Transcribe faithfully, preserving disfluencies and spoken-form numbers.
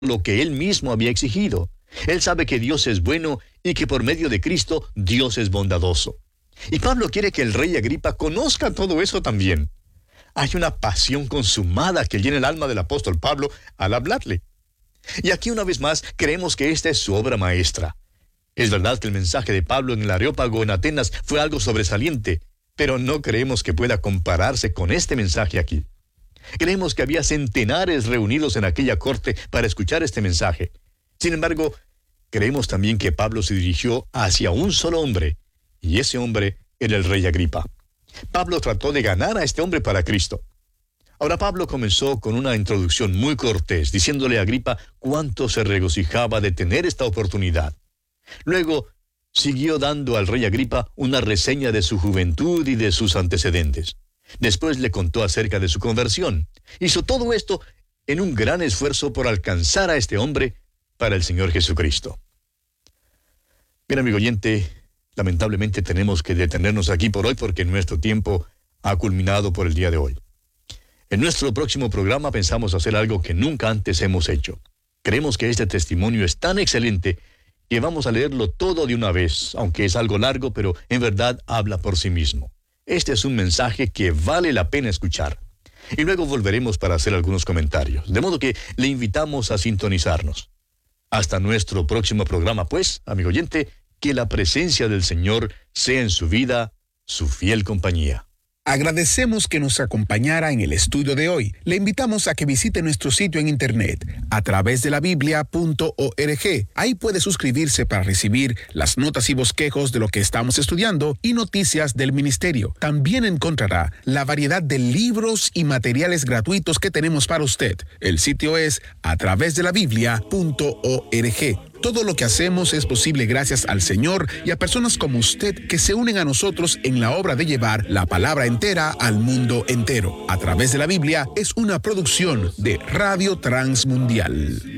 lo que él mismo había exigido. Él sabe que Dios es bueno y que por medio de Cristo Dios es bondadoso. Y Pablo quiere que el rey Agripa conozca todo eso también. Hay una pasión consumada que llena el alma del apóstol Pablo al hablarle. Y aquí una vez más creemos que esta es su obra maestra. Es verdad que el mensaje de Pablo en el Areópago en Atenas fue algo sobresaliente, pero no creemos que pueda compararse con este mensaje aquí. Creemos que había centenares reunidos en aquella corte para escuchar este mensaje. Sin embargo, creemos también que Pablo se dirigió hacia un solo hombre, y ese hombre era el rey Agripa. Pablo trató de ganar a este hombre para Cristo. Ahora Pablo comenzó con una introducción muy cortés, diciéndole a Agripa cuánto se regocijaba de tener esta oportunidad. Luego, siguió dando al rey Agripa una reseña de su juventud y de sus antecedentes. Después le contó acerca de su conversión. Hizo todo esto en un gran esfuerzo por alcanzar a este hombre para el Señor Jesucristo. Bien, amigo oyente, lamentablemente tenemos que detenernos aquí por hoy porque nuestro tiempo ha culminado por el día de hoy. En nuestro próximo programa pensamos hacer algo que nunca antes hemos hecho. Creemos que este testimonio es tan excelente que vamos a leerlo todo de una vez, aunque es algo largo, pero en verdad habla por sí mismo. Este es un mensaje que vale la pena escuchar. Y luego volveremos para hacer algunos comentarios. De modo que le invitamos a sintonizarnos. Hasta nuestro próximo programa, pues, amigo oyente, que la presencia del Señor sea en su vida su fiel compañía. Agradecemos que nos acompañara en el estudio de hoy. Le invitamos a que visite nuestro sitio en internet a través de la biblia punto org. Ahí puede suscribirse para recibir las notas y bosquejos de lo que estamos estudiando y noticias del ministerio. También encontrará la variedad de libros y materiales gratuitos que tenemos para usted. El sitio es a través de la biblia punto org. Todo lo que hacemos es posible gracias al Señor y a personas como usted que se unen a nosotros en la obra de llevar la palabra entera al mundo entero. A través de la Biblia es una producción de Radio Transmundial.